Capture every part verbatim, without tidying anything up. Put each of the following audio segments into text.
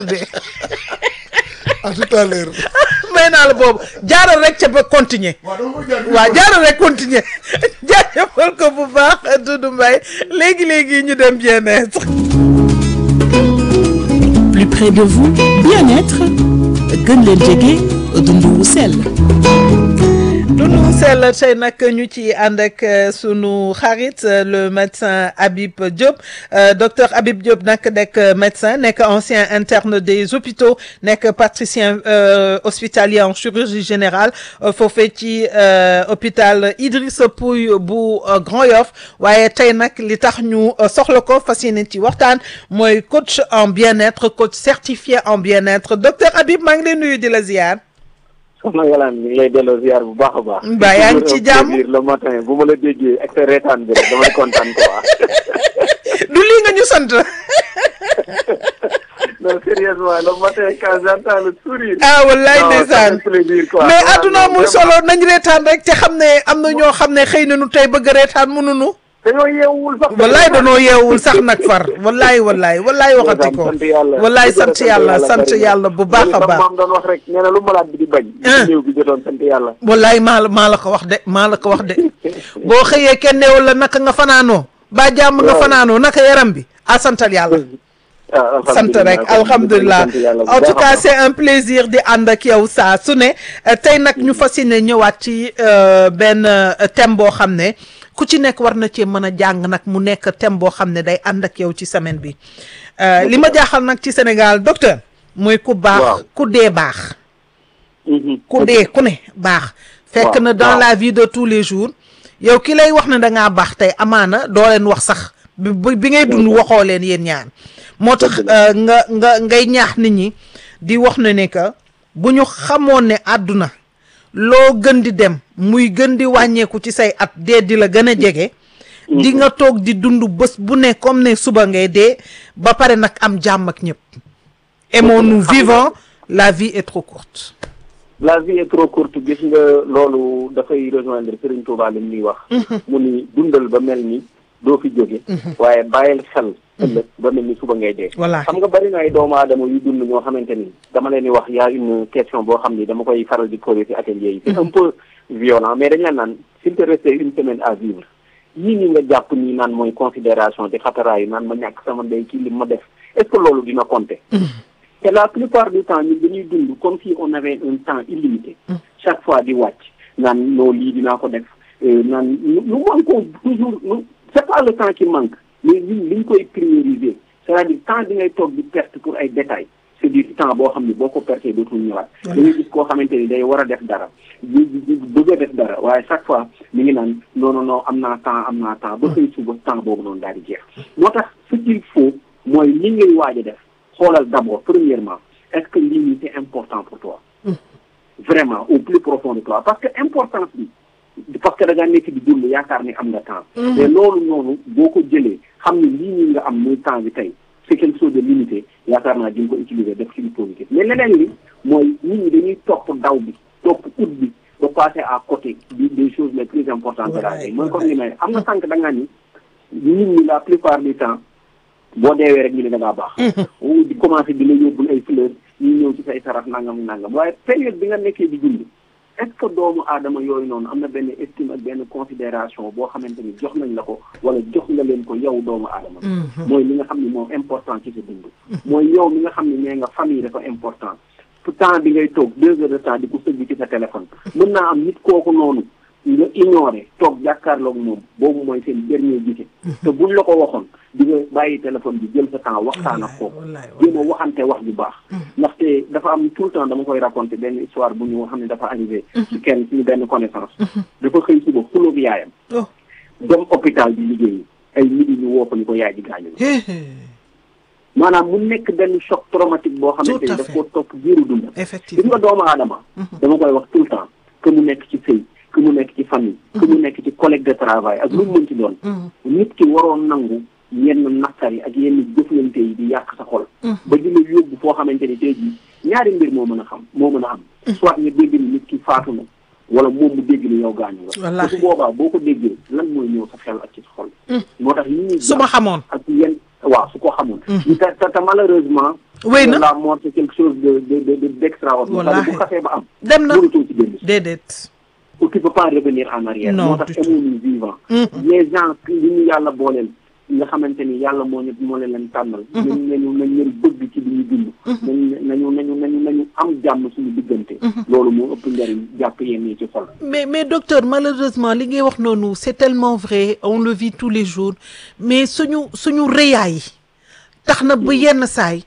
à tout à l'heure. may naa la boobu jaaral rek ca ba continuer. waaw jaaral rek continuer jaajëfal ko bu baax Doudou Mbaye léegi léegi ñu dem bien-être. Plus près de vous, bien-être gën leen jege dundu wu sell. dundu wu sell tey nag ñu ci ànd ak sunu xarit le médecin Habib Diop docteur Habib Diop nag nekk médecin nekk ancien interne des hôpitaux nekk praticien hospitalier en chirurgie générale foofee ci hôpital Idrissa Pouye bu Grand Yoff waaye tey nag li tax ñu soxla ko fas yéene ci waxtaan mooy coach en bien-être coach certifié en bien-être docteur Habib maa ngi lay nuyu di la ziar. soxna Yolande ñu ngi lay delloo ziar bu baax a baax. mbaa yaa ngi ci jàmm le matin bu ma la déggee ak sa reetaan bi rek damay kontaan quoi. du lii nga ñu sant. non sérieusement le matin quand j'entends le sourire. ah wallaay ndeysaan mais adduna muy solo nañ reetaan rek te xam ne am na ñoo xam ne xëy na nu tey bëgg a reetaan mënuñu. dañoo yeewul sax. wallaay dañoo yeewul sax nag far wallaay wallaay wallaay waxati ko wallaay sant yàlla sant yàlla bu baax a baax. maam doon wax rek nee na lu malaat bi di bañ. néew bi jotoon sant yàlla. wallaay maa la maa la ko wax de maa la ko wax de boo xëyee kenn neewul la naka nga fanaanoo ba jàmm nga fanaanoo naka yaram bi ah santal yàlla. sant rek alhamdulilah en tout cas c'est un plaisir di ànd ak yow saa su ne tey nag ñu fas yéene ñëwaat ci benn thème boo xam ne ku ci nekk war na cee mën a jàng nag mu nekk thème boo xam ne day ànd ak yow ci semaine bi li ma jaaxal nag ci Sénégal docteur mooy ku baax ku dee baax ku dee ku ne baax fekk na dans la vie de tous les jours yow ki lay wax ne da ngaa baax tey amaana doo leen wax sax bi bi ngay dund waxoo leen yéen ñaan moo tax nga nga ngay ñaax nit ñi di wax ne ne que bu ñu xamoon ne àdduna loo gën di dem muy gën di wàññeeku ci say at dee di la gën a jege di nga toog di dund bés bu ne comme ne suba ngay dee ba pare nag am jàmm ak ñëpp aimons-nous vivants la vie est trop courte la vie est trop courte gis nga loolu dafay rejoindre Serigne Touba li ñuy wax mu ni dundal ba mel ni doo fi jóge waaye bàyyil xel ëllëg ba mel ni suba ngay dee xam nga bari na ay doomu aadama yu dund ñoo xamante ni dama leen di wax y a une question boo xam ni dama koy faral di poser ci atelier yi c'est un peu violent mais dañ la naan s'il te restait une semaine à vivre yii ni nga jàpp nii naan mooy considération di xataraayu naan ma ñàkk sama ndey kii li ma def est-ce que loolu dina compter te la plupart du temps ñun dañuy dund comme si on avait un temps illimité chaque fois di wàcc naan noo lii dinaa ko def naan nous manquons toujours c'est pas le temps qui manque mais ñun li ñu koy prioriser c'est-à-dire temps bi ngay toog di perte pour ay détails c'est du temps boo xam ne boo ko pertee dootul ñëwaat da ngay gis koo xamante ni day war a def dara bëgg a def dara waaye chaque fois mi ngi naan non non non am naa temps am naa temps ba xëy suba temps boobu noonu daal di jeex moo tax ce qu'il faut mooy li ngay waaj a def xoolal d'abord premièrement est-ce que lii nii c'est important pour toi vraiment au plus profond de toi parce que importance bi parce que da ngaa nekk di dund yaakaar ni am nga temps mais loolu noonu boo ko jëlee xam ne lii nii nga am muy temps bi tey c'est quelque chose de limité yaakaar naa di nga ko utiliser def ci lu positif mais leneen li mooy nit ñi dañuy topp daw bi topp ut bi ba passer à côté des choses les plus importantes de la vie mooy comme ni may am na sànq da ngaa ni nit ñi la plupart du temps boo deewee rek ñu ne da ngaa baax di commencer di la yóbbul ay fleurs ñuy ñëw ci say saraf nangam nangam waaye période bi nga nekkee di dund est-ce que doomu aadama yooyu noonu am na benn estime ak benn considération boo xamante ni jox nañ la ko wala jox nga leen ko yow doomu aadama mooy li nga xam ne moom important ci sa dund mooy yow mi nga xam ne nee nga famille dafa important temps bi ngay toog deux heures de temps di ko sëgg ci sa téléphone mën naa am nit kooku noonu nga ignorer toog jàkkaarloog moom boobu mooy seen dernier gise te buñ la ko waxoon di nga bàyyi téléphone bi jël sa temps waxtaan ak kooku jéem a waxante wax ju baax ndaxte dafa am tout le temps dama koy raconter benn histoire bu ñu xam ne dafa arrivé ci kenn suñu benn connaissance dafa xëy suba xulóog yaayam dem hôpital bi liggéeyi ay midi ñu woo ko ni ko yaay ji gaañu maanaam mu nekk benn choc traumatique boo xamante ni daf ko topp jiiru dund gis nga doomu aadama dama koy wax tout le temps que mu nekk ci sëy que mu nekk ci famille que mu nekk ci collègue de travail ak lu mu mën ci doon nit ki waroon nangu yenn naqar yi ak yenn jëflante yi di yàq sa xol ba di la yóbbu foo xamante ni tey jii ñaari mbir moo mën a xam moo mën a am soit nga dégg ni nit ki faatu na wala moom mu dégg ni yow gaañu nga su boobaa boo ko déggee lan mooy ñëw sa xel ak ci sa xol moo tax yi ñuy su ma xamoon ak yenn waaw su ko xamoon te te malheureusement wéy na la mort c'est quelque chose de de de d'extraordinaire. bu xasee ba am. dem na mënatoo ci dellu. déedéet. ou tu peux pas revenir en arrière. non moo tax amuñu vivant. les gens li ñu yàlla booleel nga xamante ni yàlla moo ñu moo leen leen tànnal. nañu nañu nañ leen bëgg ci li ñu dund. nañu nañu nañu nañu am jàmm suñu diggante. loolu moo ëpp njariñ jàpp yéen ñi ci xol. mais mais docteur malheureusement li ngay wax noonu c'est tellement vrai on le vit tous les jours mais suñu suñu rëyaay yi tax na ba yenn saay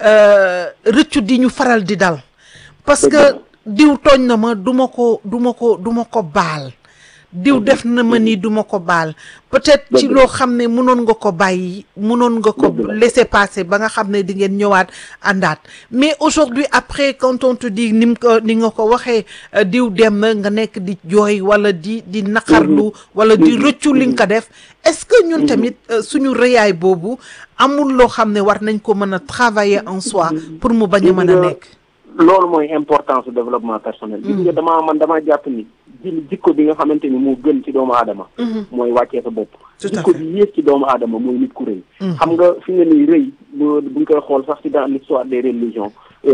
rëccu di ñu faral di dal parce que diw tooñ na ma du ma ko du ma ko du ma ko baal diw def na ma ni du ma ko baal peut-être ci loo xam ne mënoon nga ko bàyyi mënoon nga ko laisser passer ba nga xam ne di ngeen ñëwaat àndaat mais aujourd'hui après quand on te dit ni mu ko ni nga ko waxee diw dem na nga nekk di jooy wala di di naqarlu wala di rëccu li nga ko def est-ce que ñun tamit suñu rëyaay boobu amul loo xam ne war nañ ko mën a travailler en soi pour mu bañ a mën a nekk. loolu mooy importance du développement personnel. gis nga damaa man damaa jàpp ni ji jikko bi nga xamante ni moo gën ci doomu aadama. mooy wàccee sa bopp. jikko bi yées ci doomu aadama mooy nit ku rëy. xam nga fi nga nii rëy bu buñ koy xool sax ci dans l'histoire des religions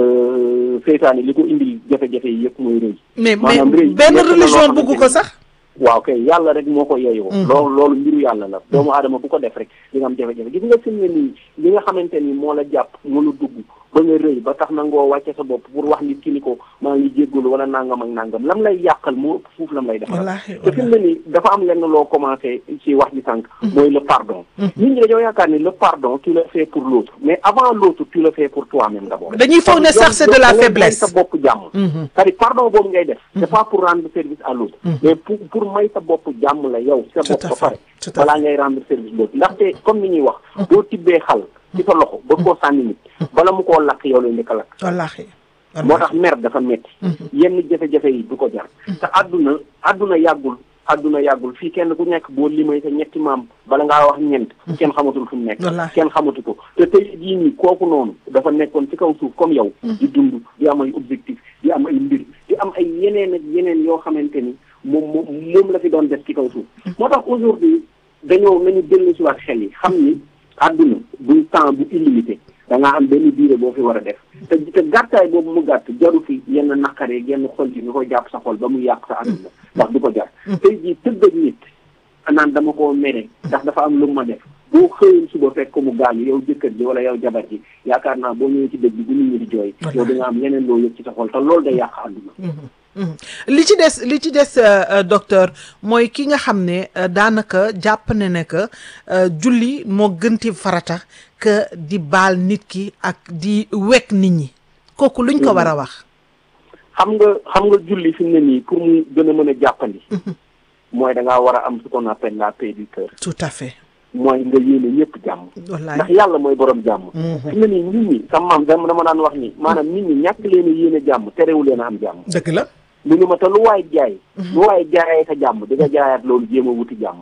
seytaane li ko indil jafe-jafe yi yëpp mooy rëy. mais mais benn religion bëgg ko sax. waaw kay yàlla rek moo ko yeeyoo. loolu loolu mbiru yàlla la. doomu aadama bu ko def rek di nga am jafe-jafe gis nga fi nga nii li nga xamante ni moo la jàpp moo la dugg. ba nga rëy ba tax na ngoo wàcce sa bopp pour wax nit ki ni ko maa ngi jéggalu wala nangam ak nangam lam lay yàqal moo ëpp fuuf lam lay defal te fi mu ne nii dafa am lenn loo commencé ci wax ji sànq mooy le pardon nit ñi dañoo yaakaar ni le pardon tu le fais pour l'autre mais avant l'autre tu le fais pour toi-même d'abord dañuy foog ne sax c'est de la faiblesse sa bopp jàmm c'est-à-dire pardon boobu ngay def c'est pas pour rendre service à l'autre mais pour pour may sa bopp jàmm la yow sa bopp ba pare balaa ngay rendre service l'autre ndaxte comme ni ñuy wax boo tibbee xal ci sa loxo ba koo sànni nit bala mu koo lakk yow lay njëkk a lakk wallaahi moo tax mer dafa metti yenn jafe-jafe yi du ko jar te àdduna àdduna yàggul àdduna yàggul fii kenn ku nekk boo limay sa ñetti maam bala ngaa wax ñeent kenn xamatul fu mu nekk kenn xamatu ko te tey jii nii kooku noonu dafa nekkoon ci kaw suuf comme yow di dund di am ay objectif di am ay mbir di am ay yeneen ak yeneen yoo xamante ni moom moom moom la fi doon def ci kaw suuf moo tax aujourd'hui dañoo nañu dellu si waat xel yi xam ni àdduna du temps bu illimité da ngaa am benn durée boo fi war a def te te gàttaay boobu mu gàtt jaru fi yenn naqare yenn xol yi nga koy jàpp sa xol ba mu yàq sa àdduna ndax du ko jar tey jii tëdd ak nit naan dama koo mere ndax dafa am lu ma def boo xëyoon suba fekk ko mu gaañu yow jëkkër ji wala yow jabar ji yaakaar naa boo ñëwee ci dëj bi bu nit ñi di jooy yow di nga am yeneen loo yëg ci sa xol te loolu day yàq àdduna li ci des li ci des docteur mooy ki nga xam ne daanaka jàpp ne ne que julli moo gënti farata que di baal nit ki ak di wekk nit ñi kooku luñ ko war a wax. xam nga xam nga julli fi mu ne nii pour mu gën a mën a jàppandi. mooy da ngaa war a am ce qu'on appelle la paix du cœur. tout à fait. mooy nga yéene ñëpp jàmm. wallaay ndax yàlla mooy borom jàmm. fi mu ne nii nit ñi sama maam dama dama daan wax ni maanaam nit ñi ñàkk leen a yéene jàmm terewu leen a am jàmm. dëgg la. mu ni ma te lu waay jaay lu waay jaayee sa jàmm di nga jaayaat loolu jéem a wuti jàmm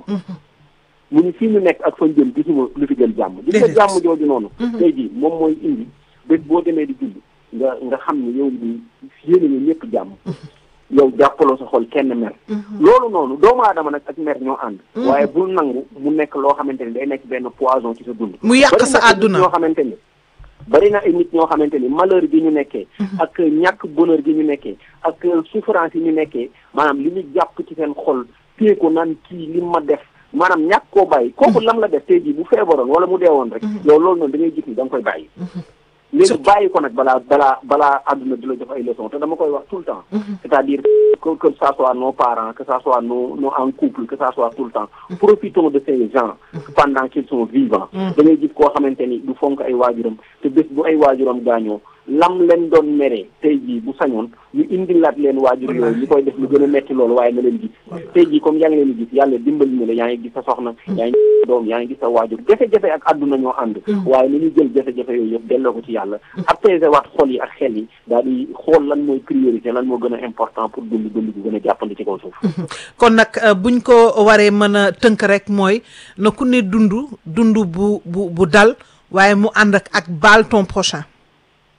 mu ni fii ñu nekk ak fa jëm gisuma lu fi gën jàmm gis nga jàmm jooju noonu tey jii moom mooy indi bés boo demee di julli nga nga xam ne yow bi yéene nga ñëpp jàmm yow jàppaloo sa xol kenn mer loolu noonu doomu aadama nag ak mer ñoo ànd waaye bul nangu mu nekk loo xamante ni day nekk benn poison ci sa dund mu yàq sa àdduna ñoo xamante ni bari na ay nit ñoo xamante ni malheur gi ñu nekkee ak ñàkk bonheur gi ñu nekkee ak souffrance yi ñu nekkee maanaam li ñu jàpp ci seen xol téye ko naan kii li ma def maanaam ñàkk koo bàyyi kooku lam la def tey jii bu feebaroon wala mu deewoon rek yow loolu noonu da ngay gis ni da nga koy bàyyi léegi bàyyi ko nag balaa balaa balaa àdduna di la jox ay leçons te dama koy wax tout le temps c'est-à-dire que que ça soit nos parents que ça soit nos nos en couple que ça soit tout le temps profitons de ces gens pendant qu'ils sont vivants da ngay gis koo xamante ni du fonk ay waajuram te bés bu ay waajuram gaañoo lam leen doon meree tey jii bu sañoon ñu indilaat leen waajur yooyu ñu koy def lu gën a metti loolu waaye na leen gis tey jii comme yaa ngi leen di gis yàlla dimbali na la yaa ngi gis sa soxna yaa ngi gis sa doom yaa ngi gis sa waajur jafe-jafe ak àdduna ñoo ànd waaye nañu jël jafe-jafe yooyu yëpp delloo ko ci yàlla apaiser waat xol yi ak xel yi daal di xool lan mooy priorité lan moo gën a important pour dund dund bu gën a jàppandi ci kaw suuf kon nag buñ ko waree mën a tënk rek mooy na ku ne dund dund bu bu bu dal waaye mu ànd ak ak baal ton prochain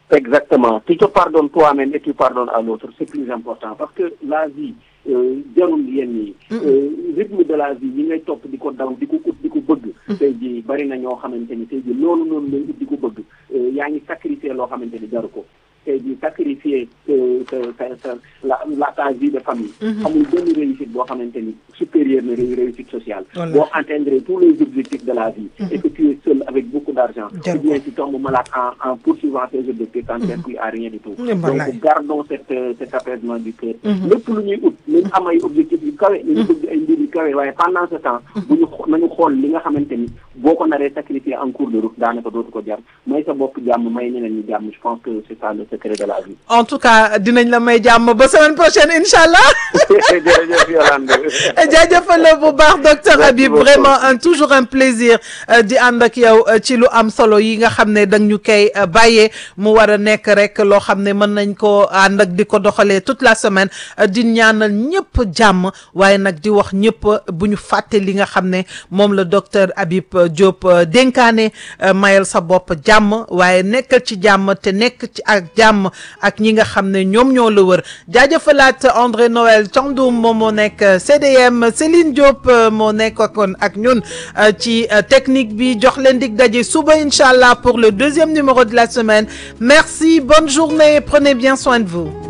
Exactement. Tu te pardonnes toi-même et tu pardonnes à l'autre. C'est plus important parce que la vie, jarul yenn yi rythme de la vie yi ngay topp di ko daw di ko ut di ko bëgg tey ji bari na ñoo xamante ni tey ji loolu noonu lay ut di ko bëgg yaa ngi sacrifier loo xamante ni jaru ko tey ji sacrifier sa sa la la ta vie de famille amul benn réussite boo xamante ni supérieure na réussite sociale boo atteindre tous les objectifs de la vie et que tu es seul avec beaucoup d'argent ou bien tu tombes malade en en poursuivant tes objectifs quand tu n'es plus à rien du tout donc gardons cette cet apaisement du cœur lépp lu ñuy ut nañ am ay objectifs yu kawe nañu bëgg ay mbir yu kawe waaye pendant ce temps bu ñu nañu xool li nga xamante ni boo ko naree sacrifier en cours de route daanaka dootu ko jar may sa bopp jàmm may ñeneen ñi jàmm je pense que c'est ça le secret de la vie. En tout cas dinañ la may jàmm ba semaine prochaine inchallah. jërëjëf Yolande. jaajëfal la bu baax docteur Habib vraiment un toujours un plaisir di ànd ak yow ci lu am solo yi nga xam ne dang ñu koy bàyyee mu war a nekk rek loo xam ne mën nañ ko ànd ak di ko doxalee toute la semaine di ñaanal ñëpp jàmm waaye nag di wax ñëpp bu ñu fàtte li nga xam ne moom la docteur Habib Diop dénkaane mayal sa bopp jàmm waaye nekkal ci jàmm te nekk ci ak jàmm ak ñi nga xam ne ñoom ñoo la wër jaajëfalaat André Noël Thiandoum moom moo nekk C D M Céline Diop moo nekk kon ak ñun ci technique bi jox leen dig daje suba incha allah pour le deuxième numéro de la semaine merci bonne journée prenez bien soin de vous.